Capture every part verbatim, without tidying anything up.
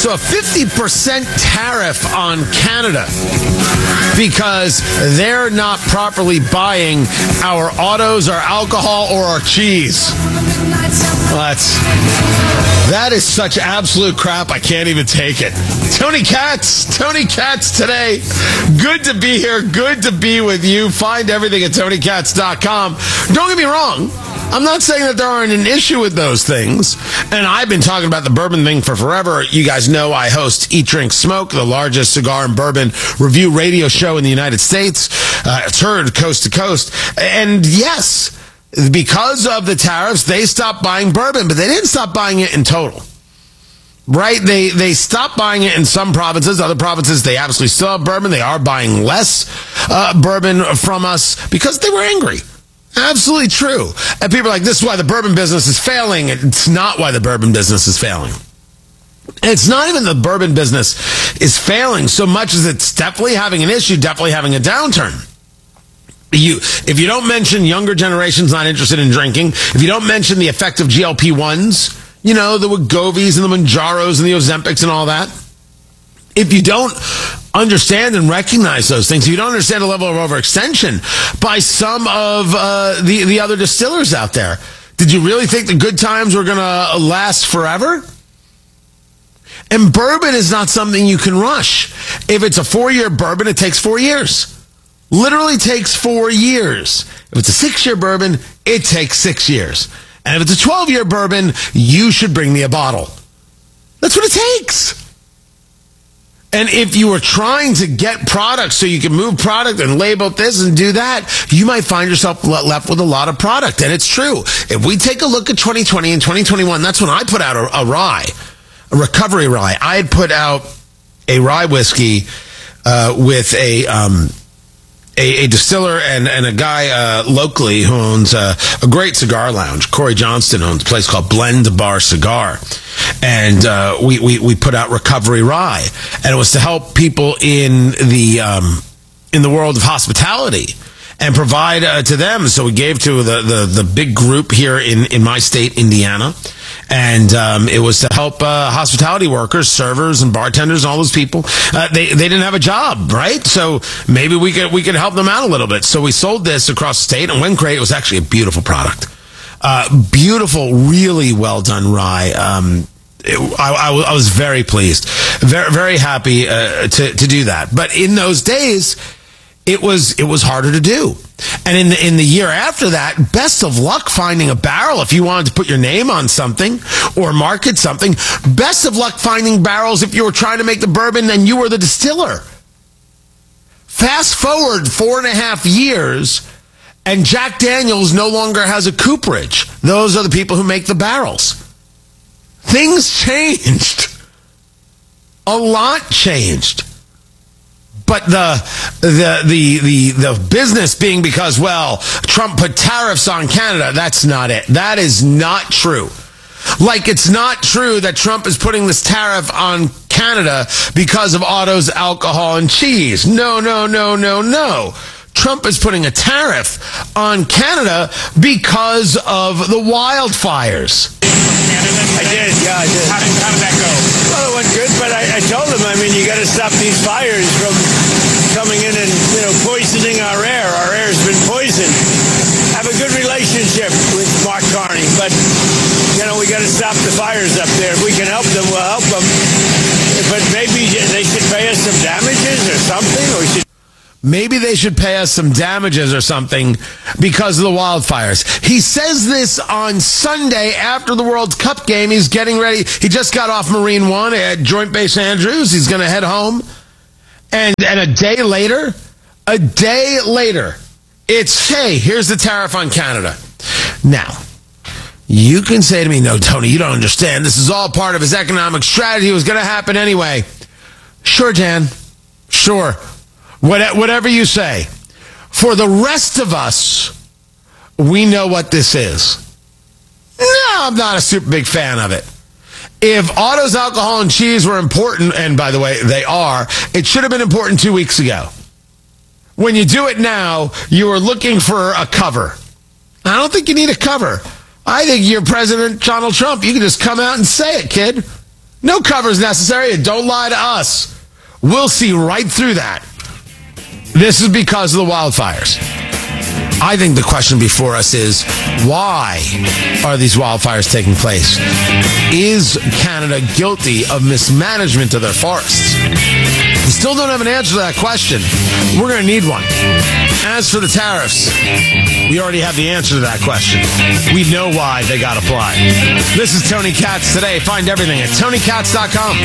So a fifty percent tariff on Canada because they're not properly buying our autos, our alcohol, or our cheese. Well, that's, that is such absolute crap, I can't even take it. Tony Katz, Tony Katz today. Good to be here. Good to be with you. Find everything at tony katz dot com. Don't get me wrong. I'm not saying that there aren't an issue with those things. And I've been talking about the bourbon thing for forever. You guys know I host Eat, Drink, Smoke, the largest cigar and bourbon review radio show in the United States. Uh, it's heard coast to coast. And yes, because of the tariffs, they stopped buying bourbon, but they didn't stop buying it in total. Right? They they stopped buying it in some provinces. Other provinces, they absolutely still have bourbon. They are buying less uh, bourbon from us because they were angry. Absolutely true. And people are like, this is why the bourbon business is failing. It's not why the bourbon business is failing. It's not even the bourbon business is failing so much as it's definitely having an issue, definitely having a downturn. You, if you don't mention younger generations not interested in drinking, if you don't mention the effect of G L P ones, you know, the Wegovy's and the Manjaros and the Ozempics and all that, if you don't understand and recognize those things, if you don't understand the level of overextension by some of uh, the, the other distillers out there, did you really think the good times were going to last forever? And bourbon is not something you can rush. If it's a four-year bourbon, it takes four years. Literally takes four years. If it's a six-year bourbon, it takes six years. And if it's a twelve-year bourbon, you should bring me a bottle. That's what it takes. And if you are trying to get products so you can move product and label this and do that, you might find yourself left with a lot of product. And it's true. If we take a look at twenty twenty and twenty twenty-one, that's when I put out a, a rye, a recovery rye. I had put out a rye whiskey uh, with a... Um, A, a distiller and, and a guy uh, locally who owns uh, a great cigar lounge. Corey Johnston owns a place called Blend Bar Cigar. And uh, we, we, we put out Recovery Rye. And it was to help people in the um, in the world of hospitality and provide uh, to them. So we gave to the, the, the big group here in, in my state, Indiana. And um, it was to help uh, hospitality workers, servers, and bartenders, and all those people. Uh, they they didn't have a job, right? So maybe we could we could help them out a little bit. So we sold this across the state, and went great. It was actually a beautiful product, uh, beautiful, really well done rye. Um, it, I, I, I was very pleased, very very happy uh, to to do that. But in those days, it was it was harder to do. And in the, in the year after that, best of luck finding a barrel if you wanted to put your name on something or market something. Best of luck finding barrels if you were trying to make the bourbon and you were the distiller. Fast forward four and a half years, and Jack Daniels no longer has a cooperage. Those are the people who make the barrels. Things changed. A lot changed. But the, the the the the business being because, well, Trump put tariffs on Canada, that's not it. That is not true. Like it's not true that Trump is putting this tariff on Canada because of autos, alcohol, and cheese. No, no, no, no, no. Trump is putting a tariff on Canada because of the wildfires. I did, yeah, I did. How did, how did that go? Well, it went good, but I, I told him, I mean, you got to stop these fires from coming in and, you know, poisoning our air. Our air's been poisoned. I have a good relationship with Mark Carney, but, you know, we got to stop the fires up there. If we can help them, we'll help them. But maybe they should pay us some damages or something, or we should... Maybe they should pay us some damages or something because of the wildfires. He says this on Sunday after the World Cup game. He's getting ready. He just got off Marine One at Joint Base Andrews. He's going to head home. And, and a day later, a day later, it's, hey, here's the tariff on Canada. Now, you can say to me, no, Tony, you don't understand. This is all part of his economic strategy. It was going to happen anyway. Sure, Jan. Sure. Whatever you say. For the rest of us, we know what this is. No, I'm not a super big fan of it. If autos, alcohol, and cheese were important, and by the way, they are, it should have been important two weeks ago. When you do it now, you are looking for a cover. I don't think you need a cover. I think you're President Donald Trump. You can just come out and say it, kid. No cover is necessary, and don't lie to us. We'll see right through that. This is because of the wildfires. I think the question before us is, why are these wildfires taking place? Is Canada guilty of mismanagement of their forests? We still don't have an answer to that question. We're going to need one. As for the tariffs, we already have the answer to that question. We know why they got applied. This is Tony Katz Today. Find everything at tony katz dot com.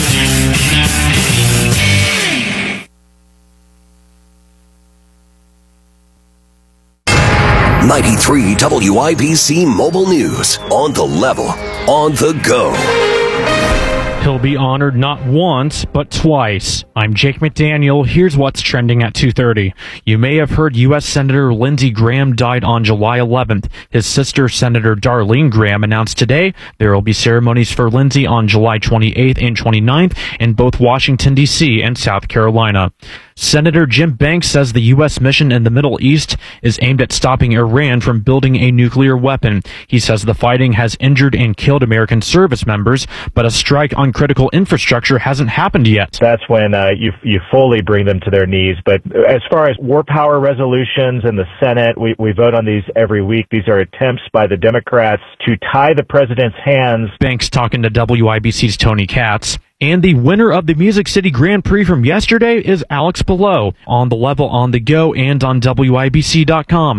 ninety-three W I B C Mobile News. On the level. On the go. He'll be honored not once, but twice. I'm Jake McDaniel. Here's what's trending at two thirty. You may have heard U S Senator Lindsey Graham died on July eleventh. His sister, Senator Darlene Graham, announced today there will be ceremonies for Lindsey on July twenty-eighth and twenty-ninth in both Washington, D C and South Carolina. Senator Jim Banks says the U S mission in the Middle East is aimed at stopping Iran from building a nuclear weapon. He says the fighting has injured and killed American service members, but a strike on critical infrastructure hasn't happened yet. That's when uh, you you fully bring them to their knees. But as far as war power resolutions in the Senate, we, we vote on these every week. These are attempts by the Democrats to tie the president's hands. Banks talking to W I B C's Tony Katz. And the winner of the Music City Grand Prix from yesterday is Alex Below. On the level, on the go, and on W I B C dot com.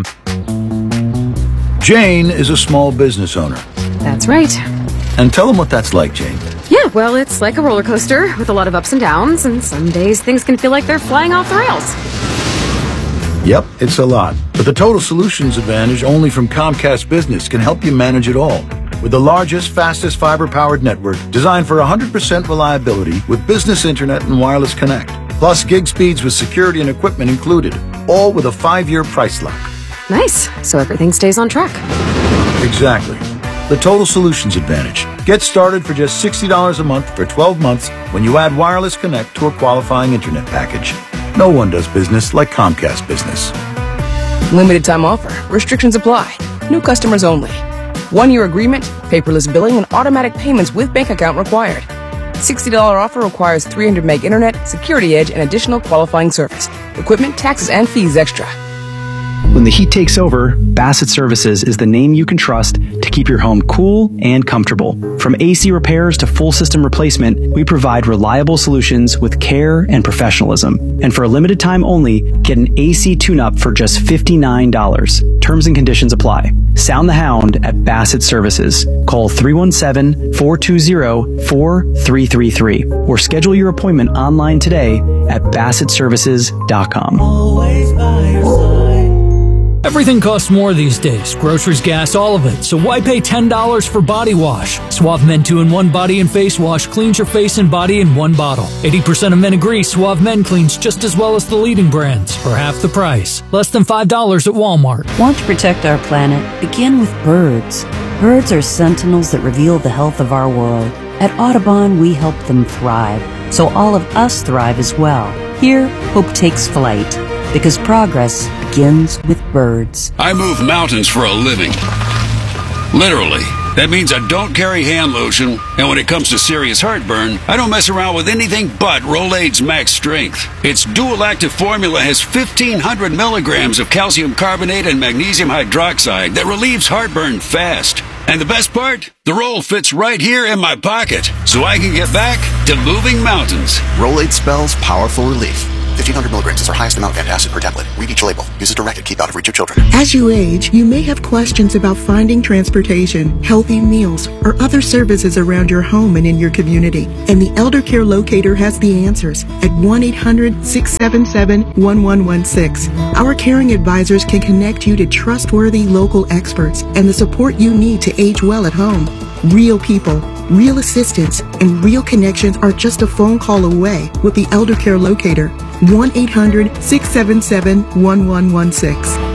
Jane is a small business owner. That's right. And tell them what that's like, Jane. Yeah, well, it's like a roller coaster with a lot of ups and downs, and some days things can feel like they're flying off the rails. Yep, it's a lot. But the Total Solutions Advantage only from Comcast Business can help you manage it all. With the largest, fastest fiber-powered network designed for one hundred percent reliability with business internet and wireless connect. Plus gig speeds with security and equipment included. All with a five-year price lock. Nice. So everything stays on track. Exactly. The Total Solutions Advantage. Get started for just sixty dollars a month for twelve months when you add wireless connect to a qualifying internet package. No one does business like Comcast Business. Limited time offer. Restrictions apply. New customers only. One-year agreement, paperless billing, and automatic payments with bank account required. sixty dollars offer requires three hundred meg internet, security edge, and additional qualifying service. Equipment, taxes, and fees extra. When the heat takes over, Bassett Services is the name you can trust to keep your home cool and comfortable. From A C repairs to full system replacement, we provide reliable solutions with care and professionalism. And for a limited time only, get an A C tune-up for just fifty-nine dollars. Terms and conditions apply. Sound the Hound at Bassett Services. Call three one seven, four two zero, four three three three or schedule your appointment online today at bassett services dot com. Always by your side. Everything costs more these days. Groceries, gas, all of it. So why pay ten dollars for body wash? Suave Men two in one Body and Face Wash cleans your face and body in one bottle. eighty percent of men agree Suave Men cleans just as well as the leading brands for half the price. Less than five dollars at Walmart. Want to protect our planet? Begin with birds. Birds are sentinels that reveal the health of our world. At Audubon, we help them thrive, so all of us thrive as well. Here, hope takes flight, because progress begins with birds. I move mountains for a living. Literally. That means I don't carry hand lotion, and when it comes to serious heartburn, I don't mess around with anything but Rolaids Max Strength. Its dual-active formula has fifteen hundred milligrams of calcium carbonate and magnesium hydroxide that relieves heartburn fast. And the best part? The roll fits right here in my pocket, so I can get back to moving mountains. Rolaids spells powerful relief. fifteen hundred milligrams is our highest amount of antacid per tablet. Read each label. Use as directed. Keep out of reach of children. As you age, you may have questions about finding transportation, healthy meals, or other services around your home and in your community. And the Elder Care Locator has the answers at one eight hundred, six seven seven, one one one six. Our caring advisors can connect you to trustworthy local experts and the support you need to age well at home. Real people, real assistance, and real connections are just a phone call away with the Elder Care Locator. one eight hundred, six seven seven, one one one six.